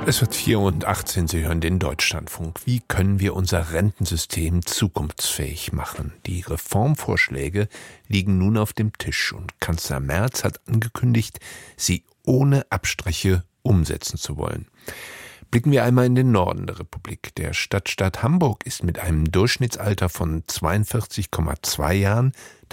Es wird 4:18 Uhr, Sie hören den Deutschlandfunk. Wie können wir unser Rentensystem zukunftsfähig machen? Die Reformvorschläge liegen nun auf dem Tisch und Kanzler Merz hat angekündigt, sie ohne Abstriche umsetzen zu wollen. Blicken wir einmal in den Norden der Republik. Der Stadtstaat Hamburg ist mit einem Durchschnittsalter von 42,2 Jahren